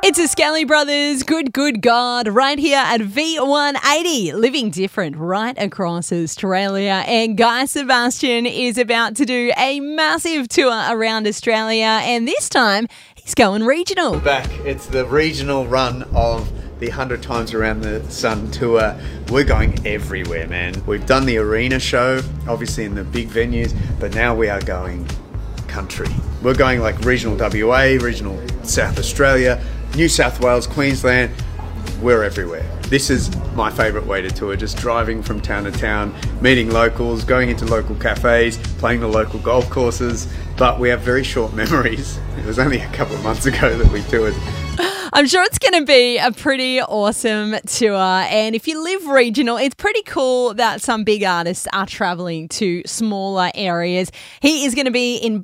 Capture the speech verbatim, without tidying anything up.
It's a Skelly Brothers, good, good God, right here at V one eighty, living different right across Australia. And Guy Sebastian is about to do a massive tour around Australia, and this time he's going regional. Back, it's the regional run of the one hundred Times Around the Sun tour. We're going everywhere, man. We've done the arena show, obviously in the big venues, but now we are going country. We're going like regional W A, regional South Australia, New South Wales, Queensland. We're everywhere. This is my favourite way to tour, just driving from town to town, meeting locals, going into local cafes, playing the local golf courses, but we have very short memories. It was only a couple of months ago that we toured. I'm sure it's going to be a pretty awesome tour, and if you live regional, it's pretty cool that some big artists are travelling to smaller areas. He is going to be in